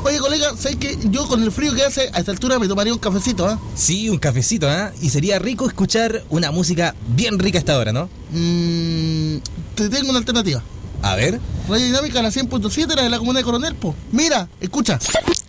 Oye, colega, ¿sabes qué? Yo con el frío que hace a esta altura me tomaría un cafecito, ¿ah? Sí, un cafecito, ¿eh? Y sería rico escuchar una música bien rica a esta hora, ¿no? Te tengo una alternativa. A ver. Radio Dinámica, la 100.7, la de la comuna de Coronel, po. Mira, escucha.